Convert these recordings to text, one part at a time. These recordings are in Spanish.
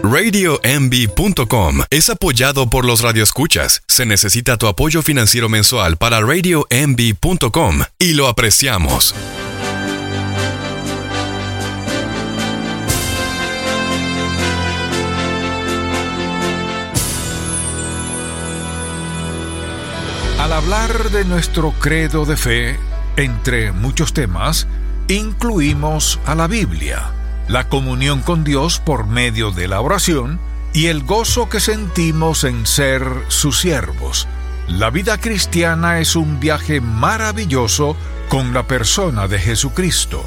RadioMB.com es apoyado por los radioescuchas. Se necesita tu apoyo financiero mensual para RadioMB.com y lo apreciamos. Al hablar de nuestro credo de fe, entre muchos temas, incluimos a la Biblia, la comunión con Dios por medio de la oración y el gozo que sentimos en ser sus siervos. La vida cristiana es un viaje maravilloso con la persona de Jesucristo.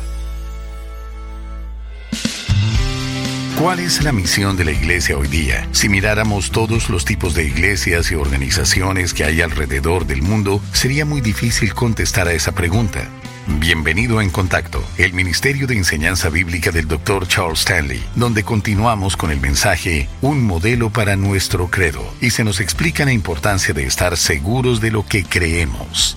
¿Cuál es la misión de la iglesia hoy día? Si miráramos todos los tipos de iglesias y organizaciones que hay alrededor del mundo, sería muy difícil contestar a esa pregunta. Bienvenido a En Contacto, el Ministerio de Enseñanza Bíblica del Dr. Charles Stanley, donde continuamos con el mensaje Un modelo para nuestro credo, y se nos explica la importancia de estar seguros de lo que creemos.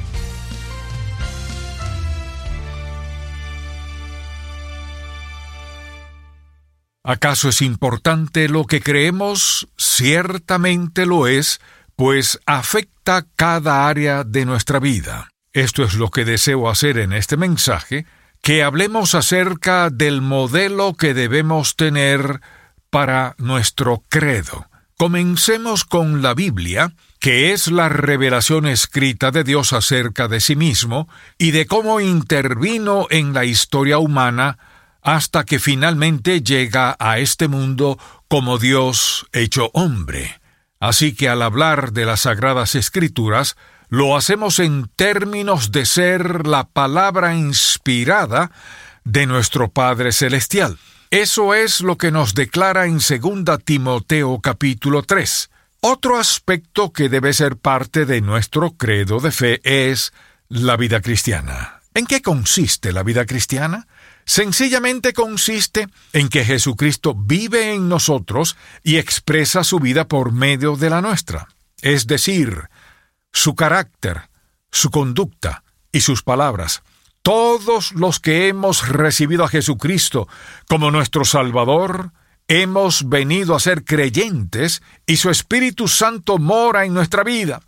¿Acaso es importante lo que creemos? Ciertamente lo es, pues afecta cada área de nuestra vida. Esto es lo que deseo hacer en este mensaje, que hablemos acerca del modelo que debemos tener para nuestro credo. Comencemos con la Biblia, que es la revelación escrita de Dios acerca de sí mismo y de cómo intervino en la historia humana hasta que finalmente llega a este mundo como Dios hecho hombre. Así que al hablar de las Sagradas Escrituras, lo hacemos en términos de ser la palabra inspirada de nuestro Padre Celestial. Eso es lo que nos declara en 2 Timoteo capítulo 3. Otro aspecto que debe ser parte de nuestro credo de fe es la vida cristiana. ¿En qué consiste la vida cristiana? Sencillamente consiste en que Jesucristo vive en nosotros y expresa su vida por medio de la nuestra, es decir, su carácter, su conducta y sus palabras. Todos los que hemos recibido a Jesucristo como nuestro Salvador, hemos venido a ser creyentes y su Espíritu Santo mora en nuestra vida.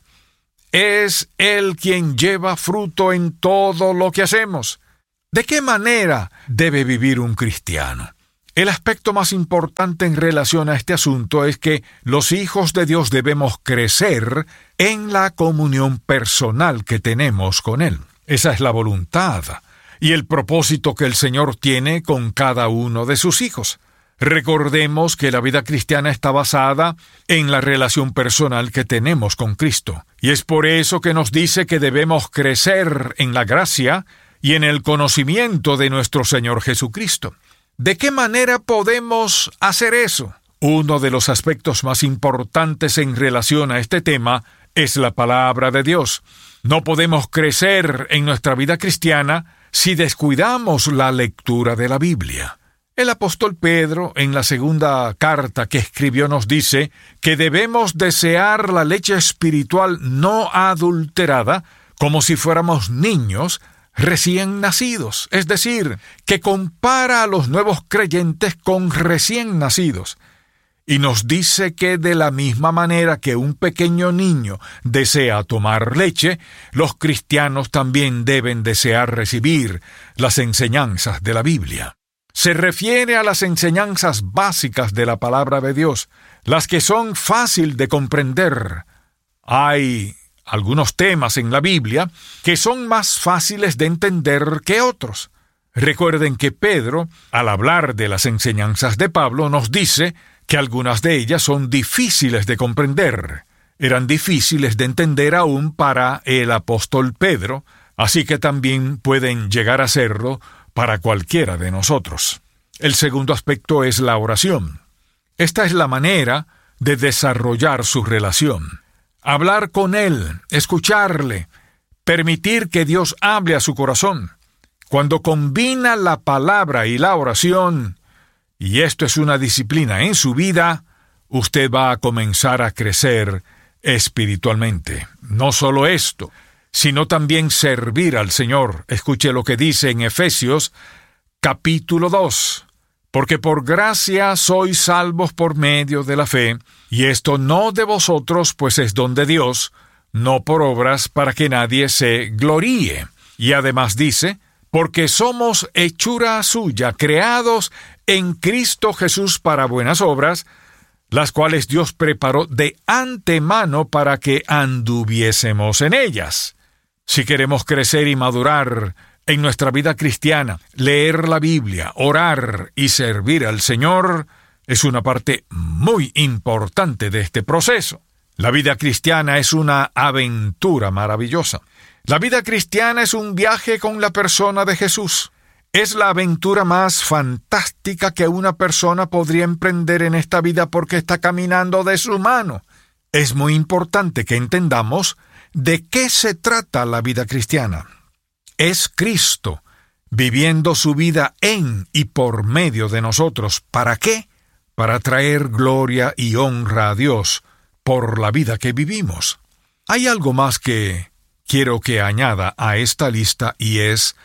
Es Él quien lleva fruto en todo lo que hacemos. ¿De qué manera debe vivir un cristiano? El aspecto más importante en relación a este asunto es que los hijos de Dios debemos crecer en la comunión personal que tenemos con Él. Esa es la voluntad y el propósito que el Señor tiene con cada uno de sus hijos. Recordemos que la vida cristiana está basada en la relación personal que tenemos con Cristo, y es por eso que nos dice que debemos crecer en la gracia y en el conocimiento de nuestro Señor Jesucristo. ¿De qué manera podemos hacer eso? Uno de los aspectos más importantes en relación a este tema es la palabra de Dios. No podemos crecer en nuestra vida cristiana si descuidamos la lectura de la Biblia. El apóstol Pedro, en la segunda carta que escribió, nos dice que debemos desear la leche espiritual no adulterada como si fuéramos niños recién nacidos, es decir, que compara a los nuevos creyentes con recién nacidos. Y nos dice que de la misma manera que un pequeño niño desea tomar leche, los cristianos también deben desear recibir las enseñanzas de la Biblia. Se refiere a las enseñanzas básicas de la palabra de Dios, las que son fácil de comprender. Hay algunos temas en la Biblia que son más fáciles de entender que otros. Recuerden que Pedro, al hablar de las enseñanzas de Pablo, nos dice que algunas de ellas son difíciles de comprender. Eran difíciles de entender aún para el apóstol Pedro, así que también pueden llegar a serlo para cualquiera de nosotros. El segundo aspecto es la oración. Esta es la manera de desarrollar su relación. Hablar con Él, escucharle, permitir que Dios hable a su corazón. Cuando combina la palabra y la oración, y esto es una disciplina en su vida, usted va a comenzar a crecer espiritualmente. No solo esto, sino también servir al Señor. Escuche lo que dice en Efesios capítulo 2. Porque por gracia sois salvos por medio de la fe, y esto no de vosotros, pues es don de Dios, no por obras para que nadie se gloríe. Y además dice, porque somos hechura suya, creados en Cristo Jesús para buenas obras, las cuales Dios preparó de antemano para que anduviésemos en ellas. Si queremos crecer y madurar en nuestra vida cristiana, leer la Biblia, orar y servir al Señor es una parte muy importante de este proceso. La vida cristiana es una aventura maravillosa. La vida cristiana es un viaje con la persona de Jesús. Es la aventura más fantástica que una persona podría emprender en esta vida porque está caminando de su mano. Es muy importante que entendamos de qué se trata la vida cristiana. Es Cristo viviendo su vida en y por medio de nosotros. ¿Para qué? Para traer gloria y honra a Dios por la vida que vivimos. Hay algo más que quiero que añada a esta lista y es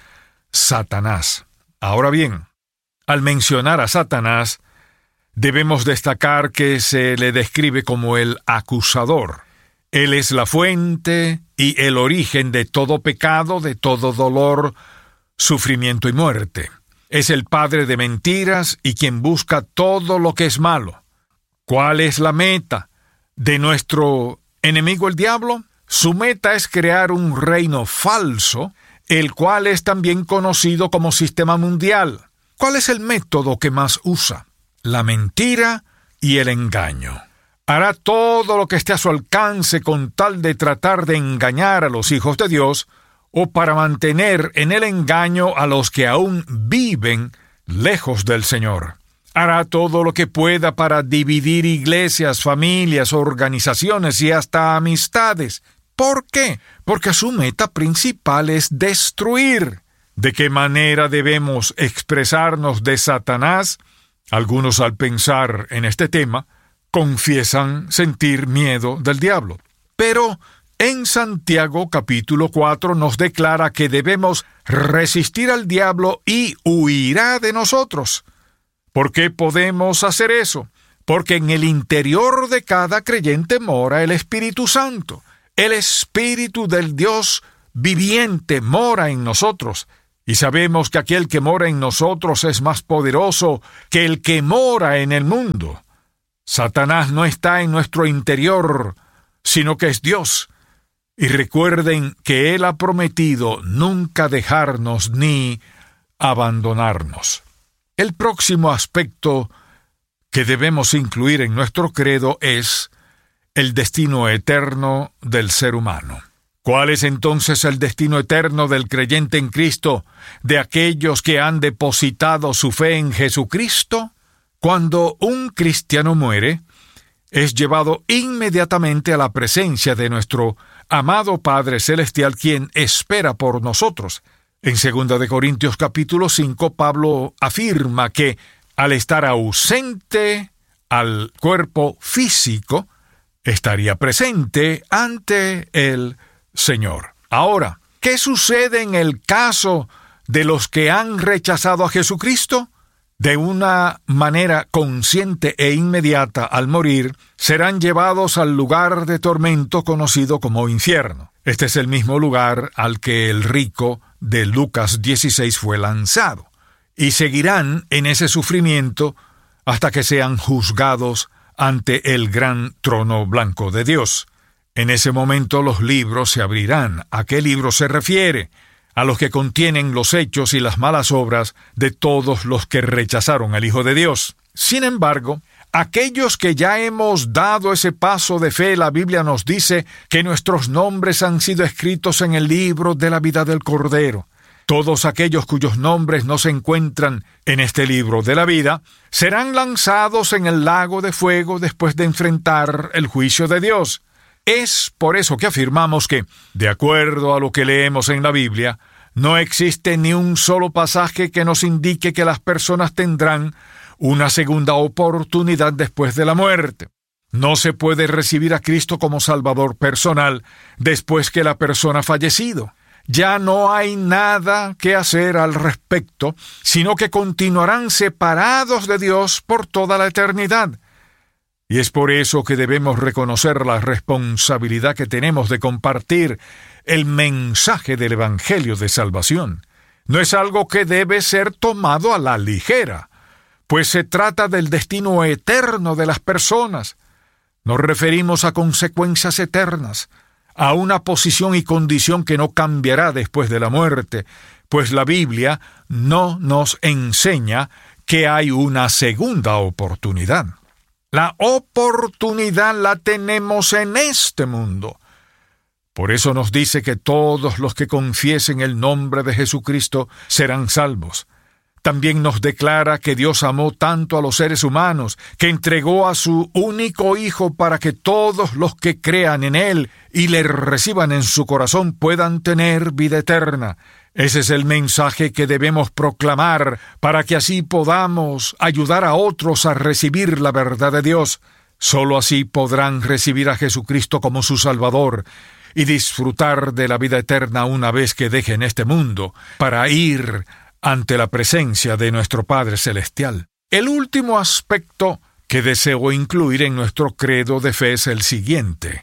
Satanás. Ahora bien, al mencionar a Satanás, debemos destacar que se le describe como el acusador. Él es la fuente y el origen de todo pecado, de todo dolor, sufrimiento y muerte. Es el padre de mentiras y quien busca todo lo que es malo. ¿Cuál es la meta de nuestro enemigo el diablo? Su meta es crear un reino falso, el cual es también conocido como sistema mundial. ¿Cuál es el método que más usa? La mentira y el engaño. Hará todo lo que esté a su alcance con tal de tratar de engañar a los hijos de Dios o para mantener en el engaño a los que aún viven lejos del Señor. Hará todo lo que pueda para dividir iglesias, familias, organizaciones y hasta amistades. ¿Por qué? Porque su meta principal es destruir. ¿De qué manera debemos expresarnos de Satanás? Algunos, al pensar en este tema, confiesan sentir miedo del diablo. Pero en Santiago capítulo 4 nos declara que debemos resistir al diablo y huirá de nosotros. ¿Por qué podemos hacer eso? Porque en el interior de cada creyente mora el Espíritu Santo. El Espíritu del Dios viviente mora en nosotros. Y sabemos que aquel que mora en nosotros es más poderoso que el que mora en el mundo. Satanás no está en nuestro interior, sino que es Dios. Y recuerden que Él ha prometido nunca dejarnos ni abandonarnos. El próximo aspecto que debemos incluir en nuestro credo es el destino eterno del ser humano. ¿Cuál es entonces el destino eterno del creyente en Cristo, de aquellos que han depositado su fe en Jesucristo? Cuando un cristiano muere, es llevado inmediatamente a la presencia de nuestro amado Padre Celestial, quien espera por nosotros. En 2 Corintios capítulo 5, Pablo afirma que al estar ausente al cuerpo físico, estaría presente ante el Señor. Ahora, ¿qué sucede en el caso de los que han rechazado a Jesucristo? De una manera consciente e inmediata al morir, serán llevados al lugar de tormento conocido como infierno. Este es el mismo lugar al que el rico de Lucas 16 fue lanzado. Y seguirán en ese sufrimiento hasta que sean juzgados ante el gran trono blanco de Dios. En ese momento los libros se abrirán. ¿A qué libro se refiere? A los que contienen los hechos y las malas obras de todos los que rechazaron al Hijo de Dios. Sin embargo, aquellos que ya hemos dado ese paso de fe, la Biblia nos dice que nuestros nombres han sido escritos en el libro de la vida del Cordero. Todos aquellos cuyos nombres no se encuentran en este libro de la vida serán lanzados en el lago de fuego después de enfrentar el juicio de Dios. Es por eso que afirmamos que, de acuerdo a lo que leemos en la Biblia, no existe ni un solo pasaje que nos indique que las personas tendrán una segunda oportunidad después de la muerte. No se puede recibir a Cristo como Salvador personal después que la persona ha fallecido. ya no hay nada que hacer al respecto, sino que continuarán separados de Dios por toda la eternidad. Y es por eso que debemos reconocer la responsabilidad que tenemos de compartir el mensaje del Evangelio de salvación. No es algo que debe ser tomado a la ligera, pues se trata del destino eterno de las personas. Nos referimos a consecuencias eternas, a una posición y condición que no cambiará después de la muerte, pues la Biblia no nos enseña que hay una segunda oportunidad. La oportunidad la tenemos en este mundo. Por eso nos dice que todos los que confiesen el nombre de Jesucristo serán salvos. También nos declara que Dios amó tanto a los seres humanos, que entregó a su único Hijo para que todos los que crean en Él y le reciban en su corazón puedan tener vida eterna. Ese es el mensaje que debemos proclamar para que así podamos ayudar a otros a recibir la verdad de Dios. Solo así podrán recibir a Jesucristo como su Salvador y disfrutar de la vida eterna una vez que dejen este mundo para ir ante la presencia de nuestro Padre Celestial. El último aspecto que deseo incluir en nuestro credo de fe es el siguiente: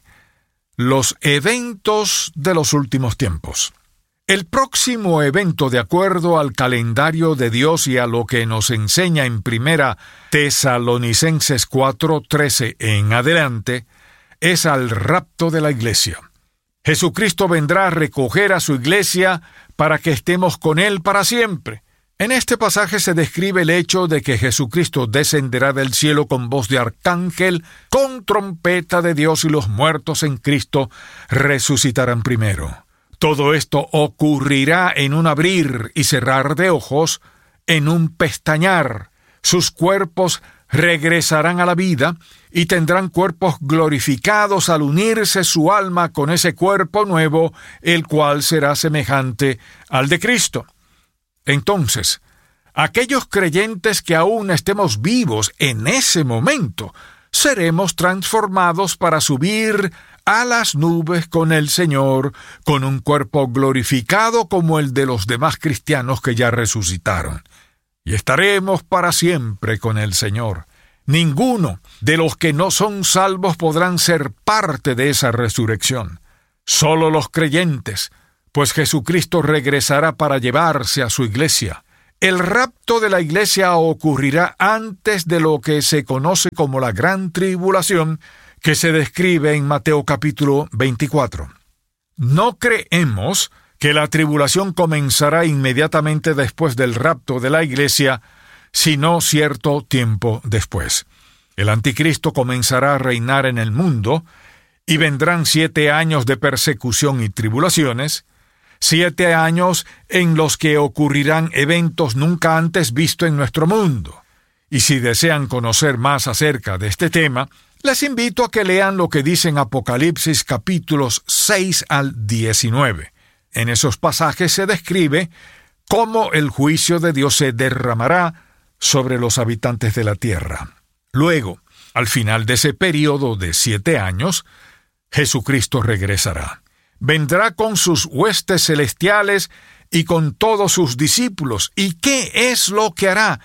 los eventos de los últimos tiempos. El próximo evento, de acuerdo al calendario de Dios y a lo que nos enseña en 1 Tesalonicenses 4:13 en adelante, es al rapto de la iglesia. Jesucristo vendrá a recoger a su iglesia para que estemos con Él para siempre. En este pasaje se describe el hecho de que Jesucristo descenderá del cielo con voz de arcángel, con trompeta de Dios, y los muertos en Cristo resucitarán primero. Todo esto ocurrirá en un abrir y cerrar de ojos, en un pestañear. Sus cuerpos regresarán a la vida y tendrán cuerpos glorificados al unirse su alma con ese cuerpo nuevo, el cual será semejante al de Cristo. Entonces, aquellos creyentes que aún estemos vivos en ese momento, seremos transformados para subir a las nubes con el Señor, con un cuerpo glorificado como el de los demás cristianos que ya resucitaron. Y estaremos para siempre con el Señor. Ninguno de los que no son salvos podrán ser parte de esa resurrección. Solo los creyentes, pues Jesucristo regresará para llevarse a su iglesia. El rapto de la iglesia ocurrirá antes de lo que se conoce como la gran tribulación, que se describe en Mateo capítulo 24. No creemos que la tribulación comenzará inmediatamente después del rapto de la iglesia, sino cierto tiempo después. El anticristo comenzará a reinar en el mundo, y vendrán 7 años de persecución y tribulaciones, 7 años en los que ocurrirán eventos nunca antes vistos en nuestro mundo. Y si desean conocer más acerca de este tema, les invito a que lean lo que dice en Apocalipsis capítulos 6 al 19. En esos pasajes se describe cómo el juicio de Dios se derramará sobre los habitantes de la tierra. Luego, al final de ese período de 7 años, Jesucristo regresará. Vendrá con sus huestes celestiales y con todos sus discípulos. ¿Y qué es lo que hará?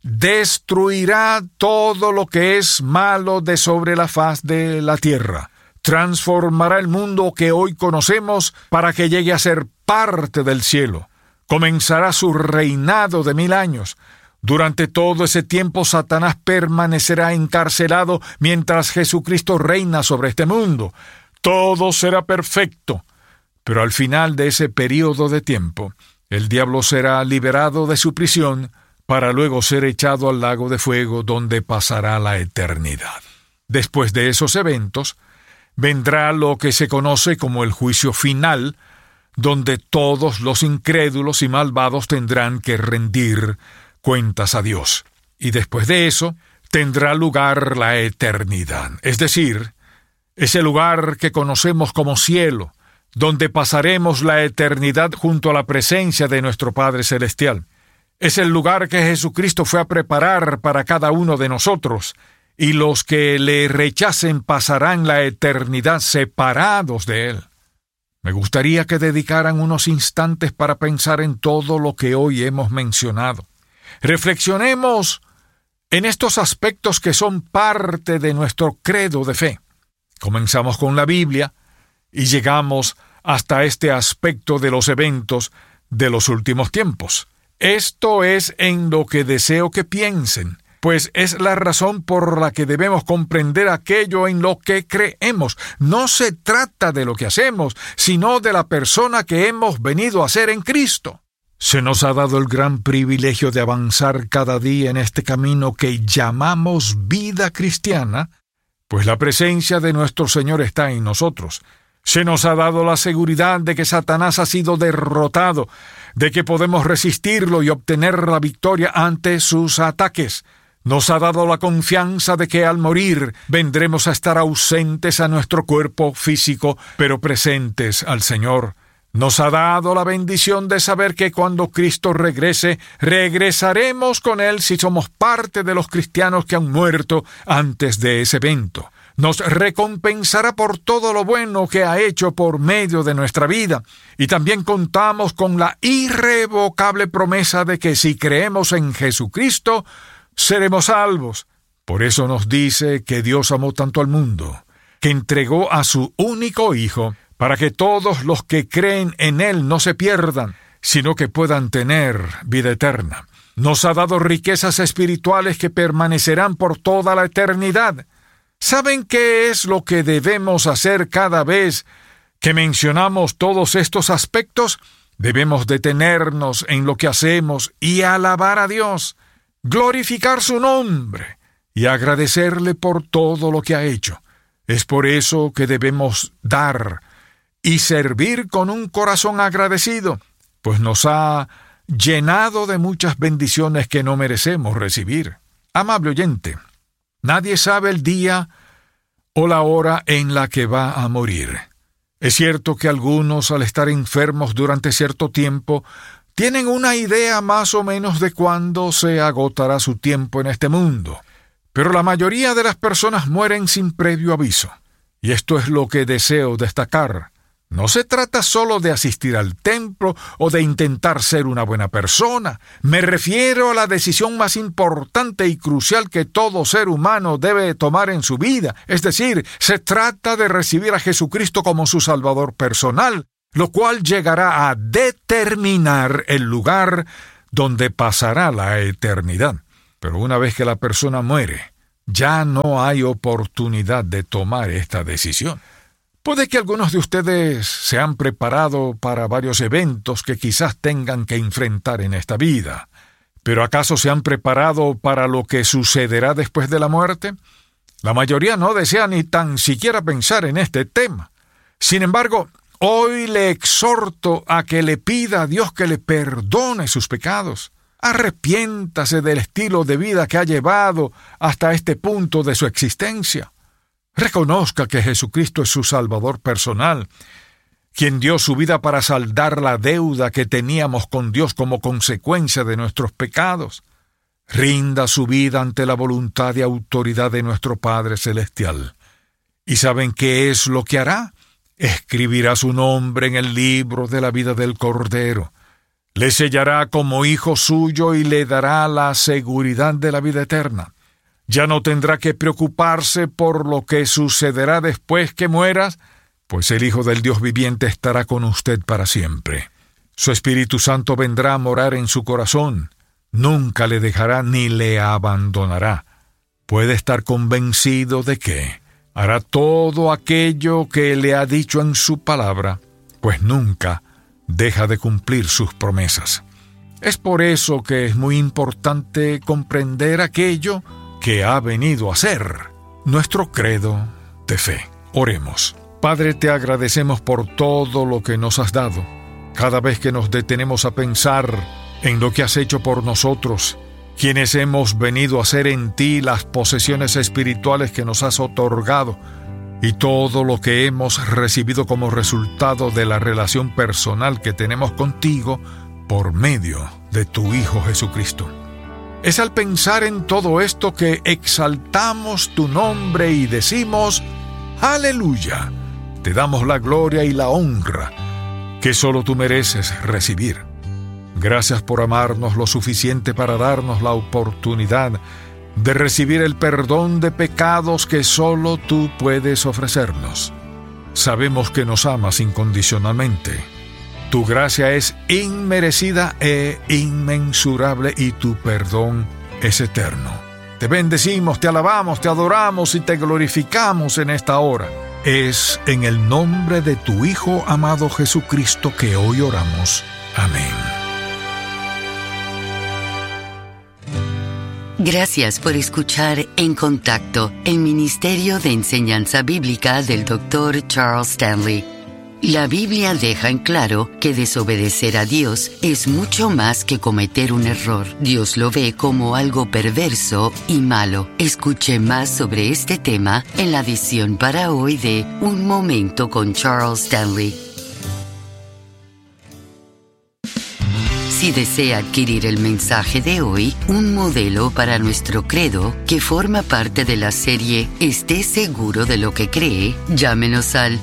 Destruirá todo lo que es malo de sobre la faz de la tierra. Transformará el mundo que hoy conocemos para que llegue a ser parte del cielo. Comenzará su reinado de 1000 años. Durante todo ese tiempo, Satanás permanecerá encarcelado mientras Jesucristo reina sobre este mundo. Todo será perfecto. Pero al final de ese período de tiempo, el diablo será liberado de su prisión para luego ser echado al lago de fuego, donde pasará la eternidad. Después de esos eventos, vendrá lo que se conoce como el juicio final, donde todos los incrédulos y malvados tendrán que rendir cuentas a Dios. Y después de eso, tendrá lugar la eternidad, es decir, ese lugar que conocemos como cielo, donde pasaremos la eternidad junto a la presencia de nuestro Padre Celestial. Es el lugar que Jesucristo fue a preparar para cada uno de nosotros, y los que le rechacen pasarán la eternidad separados de Él. Me gustaría que dedicaran unos instantes para pensar en todo lo que hoy hemos mencionado. Reflexionemos en estos aspectos que son parte de nuestro credo de fe. Comenzamos con la Biblia y llegamos hasta este aspecto de los eventos de los últimos tiempos. Esto es en lo que deseo que piensen, pues es la razón por la que debemos comprender aquello en lo que creemos. No se trata de lo que hacemos, sino de la persona que hemos venido a ser en Cristo. Se nos ha dado el gran privilegio de avanzar cada día en este camino que llamamos vida cristiana, pues la presencia de nuestro Señor está en nosotros. Se nos ha dado la seguridad de que Satanás ha sido derrotado, de que podemos resistirlo y obtener la victoria ante sus ataques. Nos ha dado la confianza de que al morir vendremos a estar ausentes a nuestro cuerpo físico, pero presentes al Señor. Nos ha dado la bendición de saber que cuando Cristo regrese, regresaremos con Él si somos parte de los cristianos que han muerto antes de ese evento. Nos recompensará por todo lo bueno que ha hecho por medio de nuestra vida. Y también contamos con la irrevocable promesa de que si creemos en Jesucristo, seremos salvos. Por eso nos dice que Dios amó tanto al mundo, que entregó a su único Hijo, para que todos los que creen en Él no se pierdan, sino que puedan tener vida eterna. Nos ha dado riquezas espirituales que permanecerán por toda la eternidad. ¿Saben qué es lo que debemos hacer cada vez que mencionamos todos estos aspectos? Debemos detenernos en lo que hacemos y alabar a Dios, glorificar su nombre y agradecerle por todo lo que ha hecho. Es por eso que debemos dar y servir con un corazón agradecido, pues nos ha llenado de muchas bendiciones que no merecemos recibir. Amable oyente, nadie sabe el día o la hora en la que va a morir. Es cierto que algunos, al estar enfermos durante cierto tiempo, tienen una idea más o menos de cuándo se agotará su tiempo en este mundo, pero la mayoría de las personas mueren sin previo aviso. Y esto es lo que deseo destacar. No se trata solo de asistir al templo o de intentar ser una buena persona. Me refiero a la decisión más importante y crucial que todo ser humano debe tomar en su vida. Es decir, se trata de recibir a Jesucristo como su Salvador personal, lo cual llegará a determinar el lugar donde pasará la eternidad. Pero una vez que la persona muere, ya no hay oportunidad de tomar esta decisión. Puede que algunos de ustedes se han preparado para varios eventos que quizás tengan que enfrentar en esta vida. ¿Pero acaso se han preparado para lo que sucederá después de la muerte? La mayoría no desea ni tan siquiera pensar en este tema. Sin embargo, hoy le exhorto a que le pida a Dios que le perdone sus pecados. Arrepiéntase del estilo de vida que ha llevado hasta este punto de su existencia. Reconozca que Jesucristo es su Salvador personal, quien dio su vida para saldar la deuda que teníamos con Dios como consecuencia de nuestros pecados. Rinda su vida ante la voluntad y autoridad de nuestro Padre Celestial. ¿Y saben qué es lo que hará? Escribirá su nombre en el libro de la vida del Cordero. Le sellará como hijo suyo y le dará la seguridad de la vida eterna. Ya no tendrá que preocuparse por lo que sucederá después que mueras, pues el Hijo del Dios viviente estará con usted para siempre. Su Espíritu Santo vendrá a morar en su corazón. Nunca le dejará ni le abandonará. Puede estar convencido de que hará todo aquello que le ha dicho en su palabra, pues nunca deja de cumplir sus promesas. Es por eso que es muy importante comprender aquello que ha venido a ser nuestro credo de fe. Oremos. Padre, te agradecemos por todo lo que nos has dado. Cada vez que nos detenemos a pensar en lo que has hecho por nosotros, quienes hemos venido a ser en ti, las posesiones espirituales que nos has otorgado y todo lo que hemos recibido como resultado de la relación personal que tenemos contigo por medio de tu Hijo Jesucristo. Es al pensar en todo esto que exaltamos tu nombre y decimos: ¡Aleluya! Te damos la gloria y la honra que solo tú mereces recibir. Gracias por amarnos lo suficiente para darnos la oportunidad de recibir el perdón de pecados que solo tú puedes ofrecernos. Sabemos que nos amas incondicionalmente. Tu gracia es inmerecida e inmensurable y tu perdón es eterno. Te bendecimos, te alabamos, te adoramos y te glorificamos en esta hora. Es en el nombre de tu Hijo amado Jesucristo que hoy oramos. Amén. Gracias por escuchar En Contacto, el Ministerio de Enseñanza Bíblica del Dr. Charles Stanley. La Biblia deja en claro que desobedecer a Dios es mucho más que cometer un error. Dios lo ve como algo perverso y malo. Escuche más sobre este tema en la edición para hoy de Un Momento con Charles Stanley. Si desea adquirir el mensaje de hoy, un modelo para nuestro credo, que forma parte de la serie Esté seguro de lo que cree, llámenos al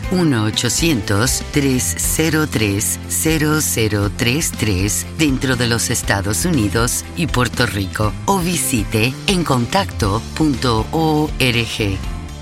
1-800-303-0033 dentro de los Estados Unidos y Puerto Rico o visite encontacto.org.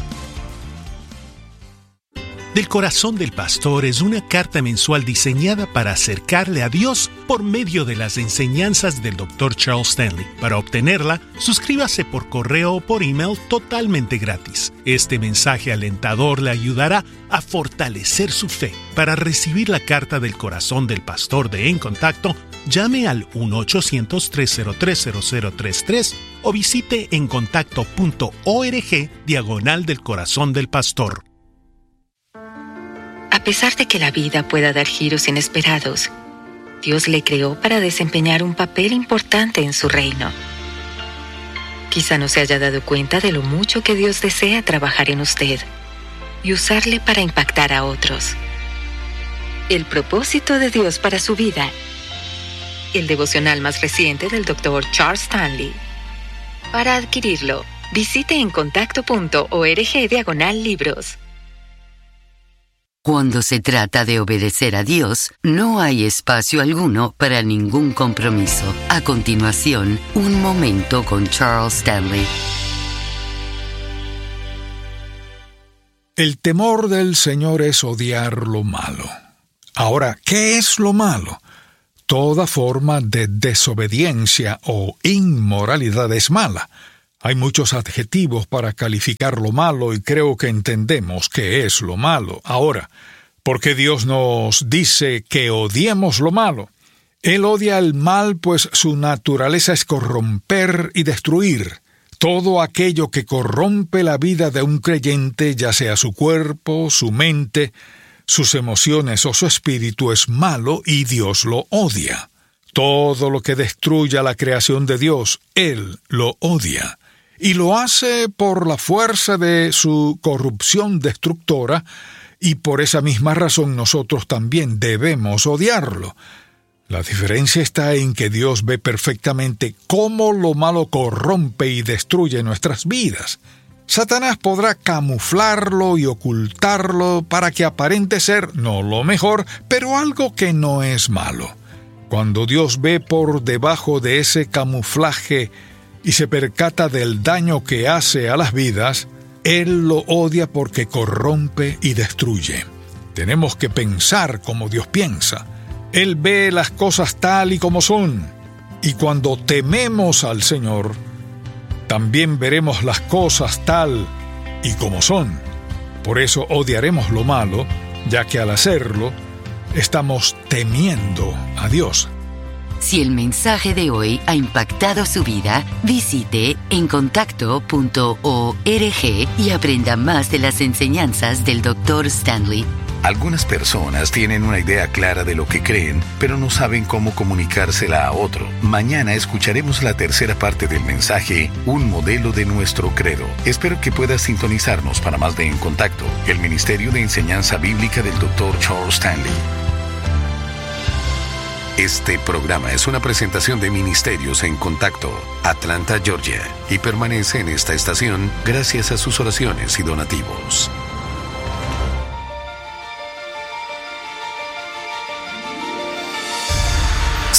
Del Corazón del Pastor es una carta mensual diseñada para acercarle a Dios por medio de las enseñanzas del Dr. Charles Stanley. Para obtenerla, suscríbase por correo o por email totalmente gratis. Este mensaje alentador le ayudará a fortalecer su fe. Para recibir la carta del Corazón del Pastor de En Contacto, llame al 1-800-303-0033 o visite encontacto.org / del Corazón del Pastor. A pesar de que la vida pueda dar giros inesperados, Dios le creó para desempeñar un papel importante en su reino. Quizá no se haya dado cuenta de lo mucho que Dios desea trabajar en usted y usarle para impactar a otros. El propósito de Dios para su vida. El devocional más reciente del Dr. Charles Stanley. Para adquirirlo, visite encontacto.org / libros. Cuando se trata de obedecer a Dios, no hay espacio alguno para ningún compromiso. A continuación, un momento con Charles Stanley. El temor del Señor es odiar lo malo. Ahora, ¿qué es lo malo? Toda forma de desobediencia o inmoralidad es mala. Hay muchos adjetivos para calificar lo malo y creo que entendemos qué es lo malo. Ahora, ¿por qué Dios nos dice que odiemos lo malo? Él odia el mal, pues su naturaleza es corromper y destruir. Todo aquello que corrompe la vida de un creyente, ya sea su cuerpo, su mente, sus emociones o su espíritu, es malo y Dios lo odia. Todo lo que destruya la creación de Dios, Él lo odia. Y lo hace por la fuerza de su corrupción destructora, y por esa misma razón nosotros también debemos odiarlo. La diferencia está en que Dios ve perfectamente cómo lo malo corrompe y destruye nuestras vidas. Satanás podrá camuflarlo y ocultarlo para que aparente ser no lo mejor, pero algo que no es malo. Cuando Dios ve por debajo de ese camuflaje y se percata del daño que hace a las vidas, Él lo odia porque corrompe y destruye. Tenemos que pensar como Dios piensa. Él ve las cosas tal y como son. Y cuando tememos al Señor, también veremos las cosas tal y como son. Por eso odiaremos lo malo, ya que al hacerlo, estamos temiendo a Dios. Si el mensaje de hoy ha impactado su vida, visite encontacto.org y aprenda más de las enseñanzas del Dr. Stanley. Algunas personas tienen una idea clara de lo que creen, pero no saben cómo comunicársela a otro. Mañana escucharemos la tercera parte del mensaje, Un modelo de nuestro credo. Espero que puedas sintonizarnos para más de En Contacto, el Ministerio de Enseñanza Bíblica del Dr. Charles Stanley. Este programa es una presentación de Ministerios en Contacto, Atlanta, Georgia, y permanece en esta estación gracias a sus oraciones y donativos.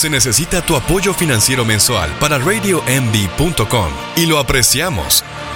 Se necesita tu apoyo financiero mensual para RadioMD.com y lo apreciamos.